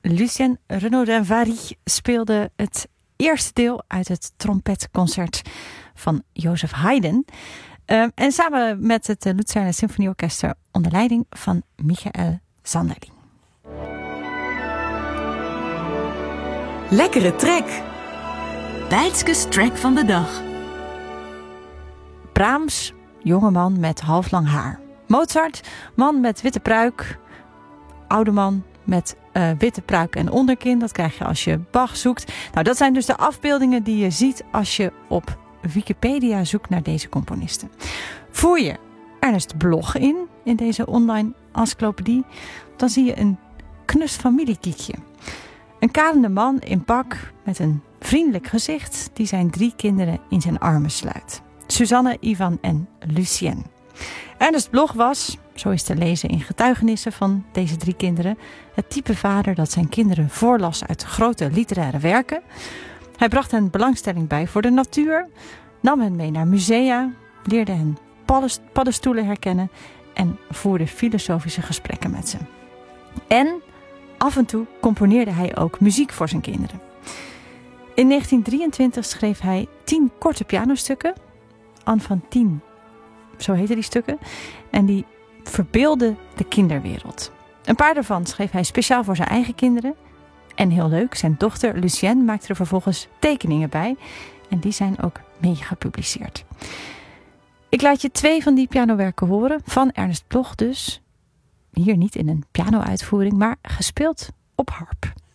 Lucien Renaud-Vary speelde het eerste deel uit het trompetconcert van Joseph Haydn. En samen met het Luzerner Symfonieorkester onder leiding van Michael Sanderling. Lekkere track. Bijtskes track van de dag. Brahms, jongeman met halflang haar. Mozart, man met witte pruik. Oude man met witte pruik en onderkin. Dat krijg je als je Bach zoekt. Nou, dat zijn dus de afbeeldingen die je ziet als je op Wikipedia zoekt naar deze componisten. Voer je Ernest Bloch in deze online encyclopedie, dan zie je een knus familiekiekje. Een kalende man in pak met een vriendelijk gezicht die zijn 3 kinderen in zijn armen sluit. Suzanne, Ivan en Lucien. Ernest Bloch was, zo is te lezen in getuigenissen van deze 3 kinderen, het type vader dat zijn kinderen voorlas uit grote literaire werken. Hij bracht hen belangstelling bij voor de natuur, nam hen mee naar musea, leerde hen paddenstoelen herkennen en voerde filosofische gesprekken met ze. En af en toe componeerde hij ook muziek voor zijn kinderen. In 1923 schreef hij 10 korte pianostukken, Enfantine, zo heten die stukken, en die verbeelden de kinderwereld. Een paar daarvan schreef hij speciaal voor zijn eigen kinderen. En heel leuk, zijn dochter Lucienne maakte er vervolgens tekeningen bij. En die zijn ook mee gepubliceerd. Ik laat je 2 van die pianowerken horen, van Ernest Bloch dus. Hier niet in een piano-uitvoering, maar gespeeld op harp.